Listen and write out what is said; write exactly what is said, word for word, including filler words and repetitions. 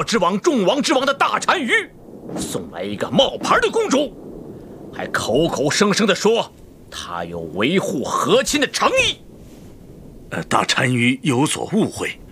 之王、众王之王的大单于，送来一个冒牌的公主，还口口声声地说他有维护和亲的诚意。 呃，大单于有所误会，